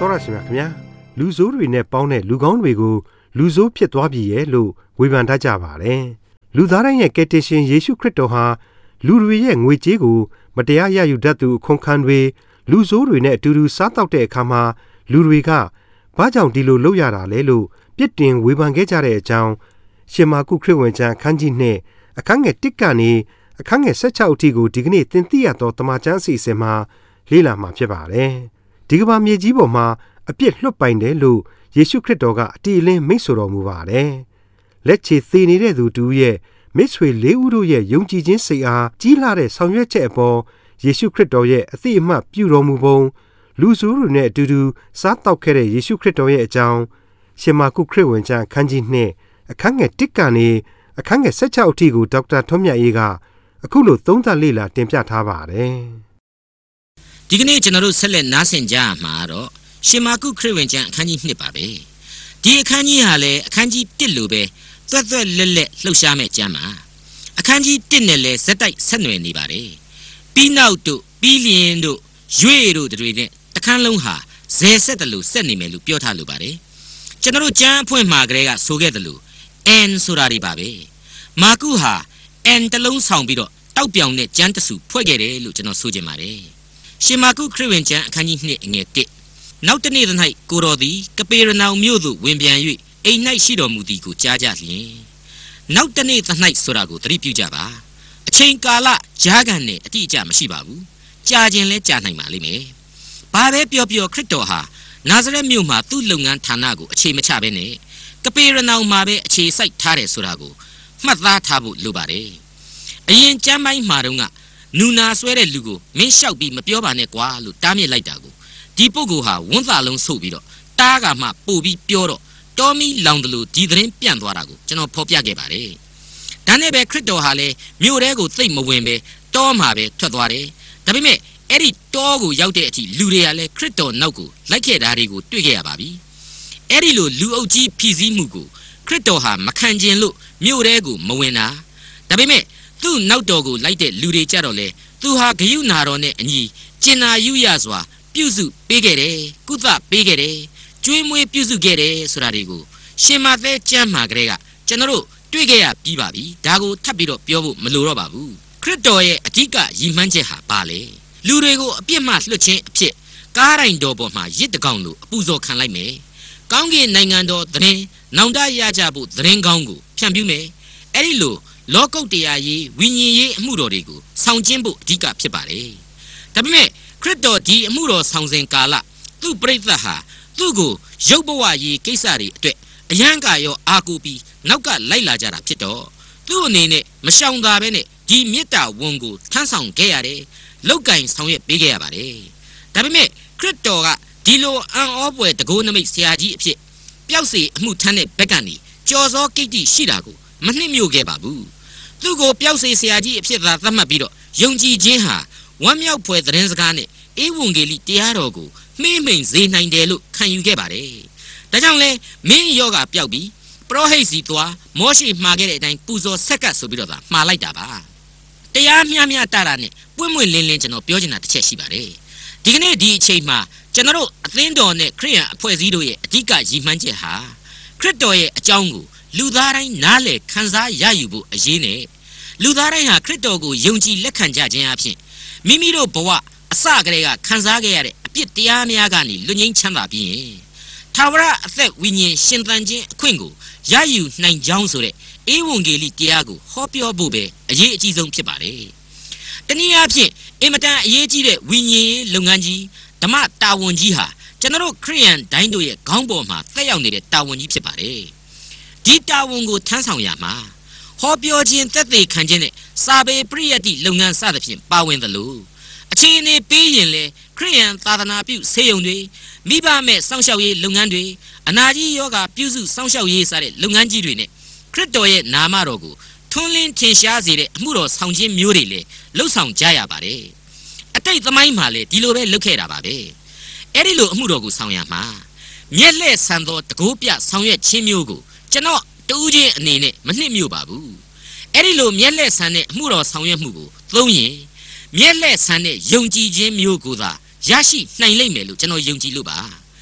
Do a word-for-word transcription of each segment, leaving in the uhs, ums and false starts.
တော်ရရှိမြခင်ဗျာလူဆိုးတွေနဲ့ပေါင်းတဲ့လူကောင်းတွေကိုလူဆိုးဖြစ်သွားပြီရဲ့လို့ဝေဖန်တတ်ကြပါတယ်လူသားတိုင်းရဲ့ကယ်တင်ရှင်ယေရှုခရစ်တော်ဟာလူတွေရဲ့ငွေကြေးကိုမတရားရယူတတ်သူအခွန်ခံတွေလူဆိုးတွေနဲ့အတူတူစားတောက်တဲ့အခါမှာလူတွေကဘာကြောင့်ဒီလိုလုပ်ရတာလဲလို့ပြစ်တင်ဝေဖန်ခဲ့ကြတဲ့အကြောင်းရှင်မာကုခရစ်ဝင်ကျမ်းအခန်းကြီးနှစ်အခန်းငယ်တစ်ကနေအခန်းငယ်ဆယ့်ခြောက်အထိကိုဒီကနေ့သင်သိရသောတမန်ကျမ်းအစီအစဉ်မှာလေ့လာမှာဖြစ်ပါတယ်ဒီကမ္ဘာမြေကြီးပေါ်မှာအပြစ်လွတ်ပိုင်တယ်လို့ယေရှုခရစ်တော်ကအတိအလင်းမိန့်ဆိုတော်မူပါတယ်လက်ချေသေးနေတဲ့သူတူရဲ့မိတ်ဆွေလေးဦးတို့ရဲ့ယုံကြည်ခြင်းစိတ်အားကြီးလာတဲ့ဆောင်ရွက်ချက်အပေါ်ယေရှုခရစ်တော်ရဲ့အသိအမှတ်ပြုတော်မူပုံလူဆိုးတွေနဲ့အတူတူစားတောက်ခဲ့တဲ့ယေရှုခရစ်တော်ရဲ့အကြောင်းရှင်မာကုခရစ်ဝင်ကျမ်းအခန်းကြီးနှစ်အခန်းငယ်တစ်ကနေအခန်းငယ်ဆယ့်ခြောက်အထိကိုဒေါက်တာထွန်းမြတ်အေးကအခုလိုသုံးသပ်လေ့လာတင်ပြထားပါတယ်ဒီကနေ့ကျွန်တော်တို့ဆက်လက်နားဆင်ကြမှာတော့ရှင်မာကုခရစ်ဝင်ကျမ်းအခန်းကြီးနှစ်ပါပဲဒီအခန်းကြီးဟာလည်းအခန်းကြီးတစ်လိုပဲသွက်သွက်လက်လက်လှုပ်ရှားမဲ့ကျမ်းပါအခန်းကြီးတစ်နဲ့လည်းဇက်တိုက်ဆက်နွယ်နေပါတယ်ပြီးနောက်တို့ပြီးလျင်တို့ရွေတို့တွေနဲ့တခန်းလုံးဟာဇယ်ဆက်တယ်လို့ဆက်နေမယ်လို့ပြောထားလိုပါတယ်ကျွန်တော်တို့ကျမ်းအဖွင့်မှာကလေးကဆိုခဲ့တယ်လို့ N ဆိုတာတွေပါပဲမာကုဟာ N တလုံးဆောင်ပြီးတော့တောက်ပြောင်တဲ့ကျမ်းတစုဖွဲ့ခဲ့တယ်လို့ကျွန်တော်ဆိုချင်ပါတယ်ရှင်မာကုခရစ်ဝင်ကျမ်းအခန်းကြီးနှစ်အငယ်တစ်နောက်တနေ့၌ကိုတော်သည်ကပေရနောင်မြို့သို့ဝင်ပြန်၍အိမ်၌ရှိတော်မူသည်ကိုကြားကြလျင်နောက်တနေ့၌ဆိုတာကိုသတိပြုကြပါအချိန်ကာလကြားကန်နဲ့အတိအကျမရှိပါဘူးကြားခြင်းလဲကြားနိုင်ပါလိမ့်မယ်ဘာပဲပြောပြောခရစ်တော်ဟာနာဇရက်မြို့မှာသူ့လုပ်ငန်းဌာနကိုအခြေမချဘဲနဲ့ကပေရနောင်မှာပဲအခြေစိုက်ထားတယ်ဆိုတာကိုမှတ်သားထားဖို့လိုပါတယ်အရင်ကျမ်းပိုင်းမှာတော့ကနူနာဆွဲတဲ့လူကိုမင်းလျှောက်ပြီးမပြောပါနဲ့ကွာလို့တားမြစ်လိုက်တာကိုဒီပုဂ္ဂိုလ်ဟာဝန်သားလုံးဆုပ်ပြီးတော့တားကမှပို့ပြီးပြောတော့တော်မီလောင်တယ်လို့ဒီသတင်းပြန့်သွားတာကိုကျွန်တော်ဖော်ပြခဲ့ပါတယ်ဒါနဲ့ပဲခရစ်တော်ဟာလည်းမြို့ထဲကိုသိပ်မဝင်ပဲတောမှာပဲထွက်သွားတယ်ဒါပေမဲ့အဲ့ဒီတောကိုရောက်တဲ့အထိလူတွေကလည်းခရစ်တော်နောက်ကိုလိုက်ခဲ့တာတွေကိုတွေ့ခဲ့ရပါပြီအဲ့ဒီလိုလူအုပ်ကြီးဖြီးစည်းမှုကိုခရစ်တော်ဟာမခံကျင်လို့မြို့ထဲကိုမဝင်တာဒါပေမဲ့သူ့နောက်တော်ကိုလိုက်တဲ့လူတွေကြတော့လေသူဟာဂယုဏတော်နဲ့အညီကျင်နာယူရစွာပြုစုပေးခဲ့တယ်ကုသပေးခဲ့တယ်ကျွေးမွေးပြုစုခဲ့တယ်ဆိုတာတွေကိုရှင်မသက်ကျမ်းမှာကလေးကကျွန်တော်တို့တွေ့ခဲ့ရပြီးပါပြီဒါကိုထပ်ပြီးတော့ပြောဖို့မလိုတော့ပါဘူးခရစ်တော်ရဲ့အဓိကရည်မှန်းချက်ဟာဘာလဲလူတွေကိုအပြစ်မှလွတ်ခြင်းအဖြစ်ကားရိုင်တော်ပေါ်မှာရစ်တကောင်လို့အပူဇော်ခံလိုက်မယ်ကောင်းကင်နိုင်ငံတော်သတင်းနောင်တရကြဖို့သတင်းကောင်းကိုဖြန့်ဖြူးမယ်အဲ့ဒီလိုလောကုတ်တရားရေးဝိညာဉ်ရေးအမှုတော်တွေကိုဆောင်ကျင်းဖို့အဓိကဖြစ်ပါတယ်ဒါပေမဲ့ခရစ်တော်ဒီအမှုတော်ဆောင်စဉ်ကာလသူ့ပရိသတ်ဟာသူ့ကိုရုပ်ဘဝရေးကိစ္စတွေအတွက်အယံကာရောအာကိုပြီးနောက်ကလိုက်လာကြတာဖြစ်တော့သူ့အနေနဲ့မရှောင်သာပဲနဲ့ဒီမေတ္တာဝန်ကိုထမ်းဆောင်ခဲ့ရတယ်လောက်ကင်ဆောင်ရွက်ပေးခဲ့ရပါတယ်ဒါပေမဲ့ခရစ်တော်ကဒီလိုအံ့ဩဖွယ်တကိုးနမိတ်ဆရာကြီးအဖြစ်ပျောက်စေအမှုထမ်းတဲ့ဘက်ကနေကြော်စောကိတ္တိရှိတာကိုမနှိမ့်မြို့ခဲ့ပါဘူးသူ့ကိုပျောက်စေဆရာကြီးအဖြစ်သာသတ်မှတ်ပြီးတော့ယုံကြည်ခြင်းဟာဝမ်းမြောက်ဖွယ်သတင်းစကားနဲ့ဧဝံဂေလိတရားတော်ကိုမှိမ့်မိန်စေနိုင်တယ်လို့ခံယူခဲ့ပါတယ်ဒါကြောင့်လဲမင်းယောဂပျောက်ပြီးပရောဟိတ်စီသွားမောရှိမှာခဲ့တဲ့အတိုင်းပူဇော်ဆက်ကပ်ဆိုပြီးတော့သာမှာလိုက်တာပါတရားမျှမျှတတာနဲ့ပွင့်ပွင့်လင်းလင်းကျွန်တော်ပြောချင်တာတစ်ချက်ရှိပါတယ်ဒီကနေ့ဒီအချိန်မှာကျွန်တော်တို့အသင်းတော်နဲ့ခရစ်ယာန်အဖွဲ့အစည်းတို့ရဲ့အဓိကရည်မှန်းချက်ဟာခရစ်တော်ရဲ့အကြောင်းကိုလူသားတိုင်းနားလည်ခံစားရယူဖို့အရေးနဲ့လူသားတိုင်းဟာခရစ်တော်ကိုယုံကြည်လက်ခံကြခြင်းအပြင်မိမိတို့ဘဝအစကတည်းကခံစားခဲ့ရတဲ့အပြစ်တရားများကနေလွတ်ငြိမ်းချမ်းသာပြီးရင်ထာဝရအသက်ဝိညာဉ်ရှင်သန်ခြင်းအခွင့်ကိုရယူနိုင်ကြောင်းဆိုတဲ့ဧဝံဂေလိတရားကိုဟောပြောဖို့ပဲအရေးအကြီးဆုံးဖြစ်ပါတယ်တနည်းအားဖြင့်အင်မတန်အရေးကြီးတဲ့ဝိညာဉ်လုပ်ငန်းကြီးဓမ္မတာဝန်ကြီးဟာကျွန်တော်တို့ခရိယန်တိုင်းတို့ရဲ့ခေါင်းပေါ်မှာသက်ရောက်နေတဲ့တာဝန်ကြီးဖြစ်ပါတယ်ဒီတာဝန်ကိုထမ်းဆောင်ရမှာဟောပြောခြင်းသက်သေခံခြင်းနဲ့စာပေပရိယတ်တိလုပ်ငန်းစသဖြင့်ပါဝင်သလိုအခြေအနေပေးရင်လေခရိယန်သာသနာပြုဆေးရုံတွေမိဘမဲ့စောင့်ရှောက်ရေးလုပ်ငန်းတွေအနာကြီးယောဂပြုစုစောင့်ရှောက်ရေးစတဲ့လုပ်ငန်းကြီးတွေနဲ့ခရစ်တော်ရဲ့နာမတော်ကိုထွန်းလင်းထင်ရှားစေတဲ့အမှုတော်ဆောင်ခြင်းမျိုးတွေလည်းလှုပ်ဆောင်ကြရပါတယ်အတိတ်သမိုင်းမှာလည်းဒီလိုပဲလုပ်ခဲ့တာပါပဲအဲ့ဒီလိုအမှုတော်ကိုဆောင်ရမှာမျက်လှည့်ဆန်သောတကိုးပြဆောင်ရွက်ခြင်းမျိုးကိုကျွန်တော်တူးချင်းအနေနဲ့မနှိမ့်မြို့ပါဘူးအဲ့ဒီလိုမျက်လှည့်ဆန်တဲ့အမှုတော်ဆောင်ရွက်မှုကိုသုံးရင်မျက်လှည့်ဆန်တဲ့ယုံကြည်ခြင်းမျိုးကိုသာရရှိနိုင်လိမ့်မယ်လို့ကျွန်တော်ယုံကြည်လို့ပါ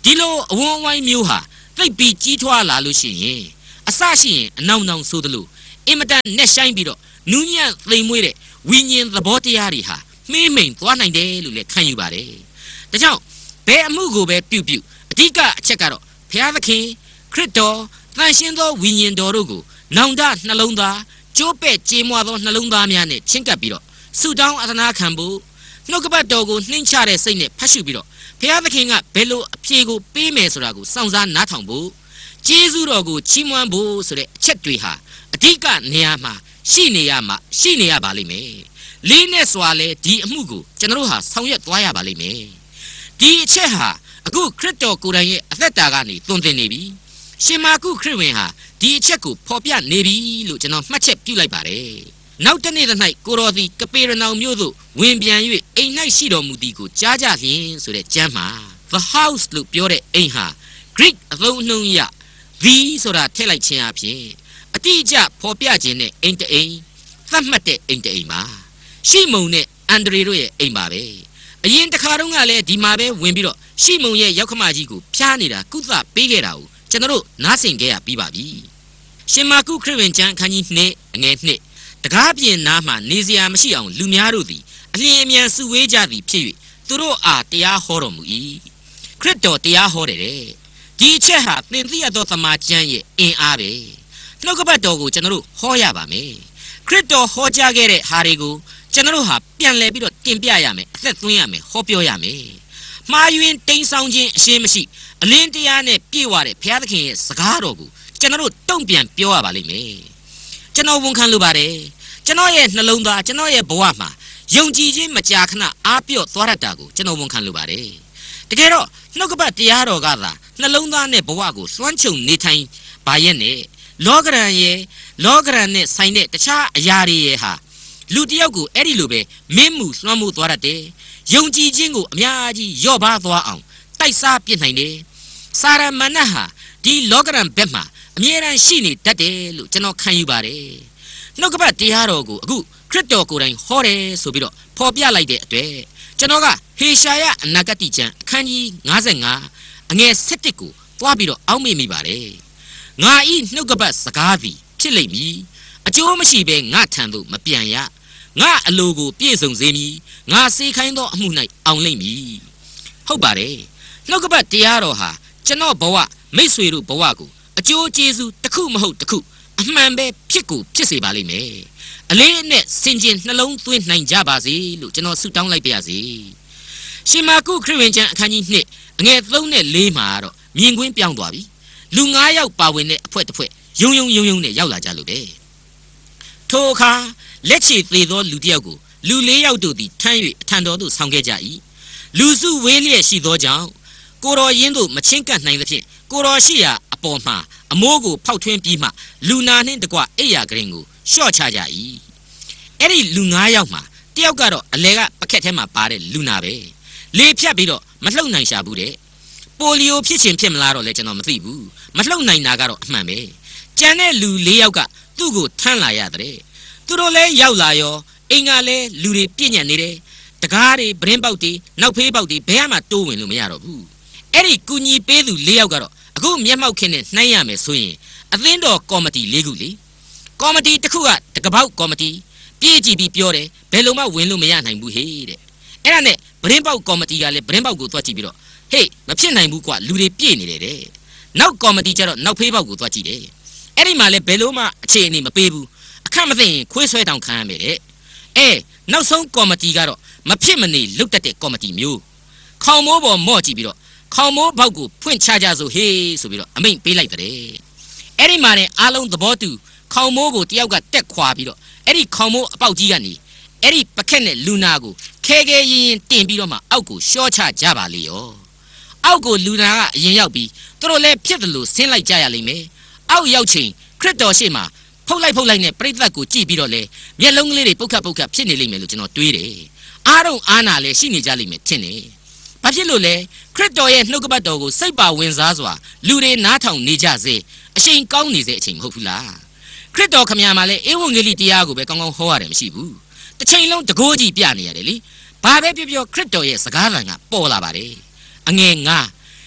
ဒီလိုအဝန်းဝိုင်းမျိုးဟာသိပ်ပြီးကြီးထွားလာလို့ရှိရင်အစရှိရင်အနောင်နောင်ဆိုသလိုအင်မတန်နဲ့ဆိုင်ပြီးတော့နူးညံ့သိမ်မွေးတဲ့ဝိညာဉ်သဘောတရားတွေဟာမှေးမိန်သွားနိုင်တယ်လို့လည်းခံယူပါတယ်။ဒါကြောင့်ဘယ်အမှုကိုပဲပြုပြုအဓိကအချက်ကတော့ဘုရားသခင်ခရစ်တော်တန်ရှင်းသောဝိညာဉ်တော်တို့ကိုနောင်တနှလုံးသားကျိုးပဲ့ကြေးမွားသောနှလုံးသားများနဲ့ချင်းကပ်ပြီးတော့ဆုတောင်းအသနာခံဖို့နှုတ်ကပတ်တော်ကိုနှိမ့်ချတဲ့စိတ်နဲ့ဖတ်ရှုပြီးတော့ဘုရားသခင်ကဘယ်လိုအဖြေကိုပေးမယ်ဆိုတာကိုစောင့်စားနားထောင်ဖို့ကျေးဇူးတော်ကိုချီးမွမ်းဖို့ဆိုတဲ့အချက်တွေဟာအဓိကနေရာမှာရှိနေရမှာရှိနေရပါလိမ့်မယ်။လေးနဲ့စွာလဲဒီအမှုကိုကျွန်တော်တို့ဟာဆောင်ရွက်သွားရပါလိမ့်မယ်။ဒီအချက်ဟာအခုခရစ်တော်ကိုယ်တိုင်ရဲ့အသက်တာကနေသွန်သင်နေပြီ။ရှင်မာကုခရစ်ဝင်ဟာဒီအချက်ကိုဖော်ပြနေပြီလို့ကျွန်တော်မှတ်ချက်ပြုလိုက်ပါတယ်။နောက်တနေ့၌ကိုတော်သည်ကပေရနောင်မြို့သို့ဝင်ပြန်၍အိမ်၌ရှိတော်မူသည်ကိုကြားကြလျင်ဆိုတဲ့ကျမ်းမှာ the house လို့ပြောတဲ့အိမ်ဟာ Greek အသုံးအနှုန်းရ the ဆိုတာထည့်လိုက်ခြင်းအပြင်အတိအကျဖော်ပြခြင်းနဲ့အိမ်တအိမ်သတ်မှတ်တဲ့အိမ်တအိမ်ပါရှိမုန်နဲ့အန်ဒရေတို့ရဲ့အိမ်ပါပဲအရင်တစ်ခါတုန်းကလည်းဒီမှာပဲဝင်ပြီးတော့ရှိမုန်ရဲ့ရောက်ခမကြီးကိုဖျားနေတာကုသပေးခဲ့တာကိုကျွန်တော်တို့နားဆင်ခဲ့ရပြီးပါပြီရှင်မာကုခရစ်ဝင်ကျမ်းအခန်းကြီးနှစ်အငယ်နှစ်တကားပြင်နားမှာနေစရာမရှိအောင်လူများတို့သည်အလျင်အမြန်စုဝေးကြသည်ဖြစ်၍သူတို့အားတရားဟောတော်မူ၏ခရစ်တော်တရားဟောတယ်တဲ့ဒီအချက်ဟာသင်သိရသောသမာကျမ်းရဲ့အင်အားပဲနှုတ်ကပတ်တော်ကိုကျွန်တော်တို့ဟောရပါမယ်ခရစ်တော်ဟောကြားခဲ့တဲ့ဟာတွေကိုကျွန်တော်တို့ဟာပြန်လည်ပြီးတော့တင်ပြရမယ်အသက်သွင်းရမယ်ဟောပြောရမယ်မှားယွင်းတိမ်ဆောင်ခြင်းအရှင်းမရှိအလင်းတရားနဲ့ပြည့်ဝတဲ့ဘုရားသခင်ရဲ့စကားတော်ကိုကျွန်တော်တို့တုံ့ပြန်ပြောရပါလိမ့်မယ်ကျွန်တော်ဝန်ခံလိုပါတယ်ကျွန်တော်ရဲ့နှလုံးသားကျွန်တော်ရဲ့ဘဝမှာယုံကြည်ခြင်းမကြာခဏအားပြော့သွားရတာကိုကျွန်တော်ဝန်ခံလိုပါတယ်တကယ်တော့နှုတ်ကပတ်တရားတော်ကသာနှလုံးသားနဲ့ဘဝကိုလွှမ်းခြုံနေထိုင်ပါရဲ့နဲ့လောကရန်ရဲ့လောကရန်နဲ့ဆိုင်တဲ့တခြားအရာတွေရဲ့ဟာလူတယောက်ကိုအဲ့ဒီလိုပဲမင်းမှုလွှမ်းမိုးသွားတတ်တယ်ယုံကြည်ခြင်းကိုအများကြီးယော့ပါသွားအောင်တိုက်စားပြစ်နိုင်တယ်စာရမဏေဟာဒီလောကရန်ဘက်မှာအမြဲတမ်းရှိနေတတ်တယ်လို့ကျွန်တော်ခံယူပါတယ်နှုတ်ကပတ်တရားတော်ကိုအခုခရစ်တော်ကိုယ်တိုင်ဟောတယ်ဆိုပြီးတော့ဖော်ပြလိုက်တဲ့အတွက်ကျွန်တော်ကဟေရှာယအနာဂတိကျမ်းအခန်းကြီးငါးငါးအငယ်၁၁ကိုသွားပြီးတော့အောက်မေ့မိပါတယ်ငါဤနှုတ်ကပတ်စကားသည်ဖြစ်လိမ့်မည်အကျိုးမရှိဘဲငါထံသို့မပြန်ရငါအလိုကိုပြည့်စုံစေမည်ငါစေခိုင်းသောအမှု၌အောင်လိမ့်မည်ဟုတ်ပါတယ်နှုတ်ကပတ်တရားတော်ဟာကျွန်တော်ဘဝမိတ်ဆွေတို့ဘဝကိုအကျိုးကျေးဇူးတစ်ခုမဟုတ်တစ်ခုအမှန်ပဲဖြစ်ကိုဖြစ်စေပါလိမ့်မယ်အလေးနဲ့စင်ကြင်နှလုံးသွင်းနိုင်ကြပါစေလို့ကျွန်တော်ဆုတောင်းလိုက်ပါရစေရှင်မာကုခရစ်ဝင်ကျမ်းအခန်းကြီးနှစ်အငယ်သုံးနဲ့လေးမှာတော့မြင်ကွင်းပြောင်းသွားပြီလူငါးယောက်ပါဝင်တဲ့အဖွဲ့တစ်ဖွဲ့ယုံယုံယုံယုံနဲ့ရောက်လာကြလို့တဲ့ထိုအခါလက်ချေသေးသောလူတစ်ယောက်ကိုလူလေးယောက်တို့သည်ထမ်း၍အထံတော်သို့ဆောင်ခဲ့ကြ၏လူစုဝေးလျက်ရှိသောကြောင့်ကိုတော်ရင်းတို့မချင်းကပ်နိုင်သဖြင့်ကိုတော်ရှိရာအပေါ်မှာအမိုးကိုဖောက်ထွင်းပြီးမှလူနာနှင့်တကွအိယာကရင်ကိုရှော့ချကြ၏အဲ့ဒီလူငါးယောက်မှာတယောက်ကတော့အလဲကပကက်ထဲမှာပါတဲ့လူနာပဲလေဖြတ်ပြီးတော့မလှုပ်နိုင်ရှာဘူးတဲ့ပိုလီယိုဖြစ်ခြင်းဖြစ်မလားတော့လဲကျွန်တော်မသိဘူးမလှုပ်နိုင်တာကတော့အမှန်ပဲကျန်တဲ့လူလေးယောက်ကသူ့ကိုထမ်းလာရတဲ့သူတို့လည်းရောက်လာရောအိမ်ကလည်းလူတွေပြည့်ညံ့နေတယ်တကားတွေဗရင်ပေါက်တွေနောက်ဖေးပေါက်တွေဘယ်မှတိုးဝင်လို့မရတော့ဘူးအဲ့ဒီကူညီပေးသူလေးယောက်ကတော့အခုမျက်မှောက်ခင်းနဲ့နှိုင်းရမယ်ဆိုရင်အသင်းတော်ကော်မတီလေးခုလေကော်မတီတစ်ခုကတကပောက်ကော်မတီပြည့်ကြည့်ပြီးပြောတယ်ဘယ်လိုမှဝင်လို့မရနိုင်ဘူးဟေးတဲ့အဲ့ဒါနဲ့ဗရင်ပေါက်ကော်မတီကလည်းဗရင်ပေါက်ကိုသွားကြည့်ပြီးတော့ဟေးမဖြစ်နိုင်ဘူးကွာလူတွေပြည့်နေတယ်တဲ့နောက်ကော်မတီကျတော့နောက်ဖေးပေါက်ကိုသွားကြည့်တယ်အဲ့ဒီမှာလည်းဘယ်လိုမှအခြေအနေမပေးဘူးအခက်မသိရင်ခွေးဆွဲတောင်ခံရမယ်တဲ့အဲနောက်ဆုံးကော်မတီကတော့မဖြစ်မနေလုတ်တက်တဲ့ကော်မတီမျိုးခေါင်မိုးပေါ်မော့ကြည့်ပြီးတော့ခေါင်မိုးဘောက်ကိုဖွင့်ချကြဆိုဟေးဆိုပြီးတော့အမိန့်ပေးလိုက်တဲ့အဲ့ဒီမှာလည်းအားလုံးသဘောတူခေါင်မိုးကိုတယောက်ကတက်ခွာပြီးတော့အဲ့ဒီခေါင်မိုးအပေါက်ကြီးကနေအဲ့ဒီပကက်နဲ့လူနာကိုခဲခဲရင်ရင်တင်ပြီးတော့မှအောက်ကိုရှော့ချကြပါလေရောအောက်ကိုလူနာကအရင်ရောက်ပြီးသူတို့လည်းဖြစ်တယ်လို့ဆင်းလိုက်ကြရလိမ့်မယ်အောက်ရောက်ချိန်ခရစ်တော်ရှေ့မှာဖုတ်လိုက်ဖုတ်လိုက်နဲ့ပြိဿတ်ကိုကြည့်ပြီးတော့လေမျက်လုံးကလေးတွေပုတ်ခတ်ပုတ်ခတ်ဖြစ်နေလိမ့်မယ်လို့ကျွန်တော်တွေးတယ်အားလုံးအားနာလည်းရှိနေကြလိမ့်မယ်ထင်တယ်ဘာဖြစ်လို့လဲခရစ်တော်ရဲ့နှုတ်ကပတ်တော်ကိုစိတ်ပါဝင်စားစွာလူတွေနားထောင်နေကြစေအချိန်ကောင်းနေစေအချိန်မဟုတ်ဘူးလားခရစ်တော်ခမညာမှာလည်းဧဝံဂေလိတရားကိုပဲကောင်းကောင်းဟောရတယ်မရှိဘူးတစ်ချိန်လုံးတကိုးကြီးပြနေရတယ်လေဘာပဲပြောပြောခရစ်တော်ရဲ့စကားသံကပေါ်လာပါတယ်အငယ်ငါ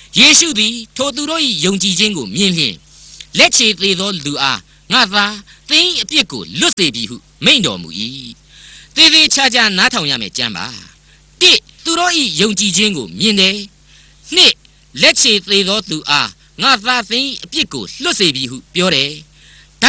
ယေရှုသည်ထိုသူတို့၏ယုံကြည်ခြင်းကိုမြင်လျင်လက်ချေသေးသောလူအားငါသာသင်၏အပြစ်ကိုလွတ်စေပြီဟုမိန့်တော်မူ၏သေးသေးချာချာနားထောင်ရမယ်ကြမ်းပါတစ်သူတို့၏ယုံကြည်ခြင်းကိုမြင်တယ်နှစ်လက်ချေသေးသောသူအားငါသာသင်၏အပြစ်ကိုလွတ်စေပြီဟုပြောတယ်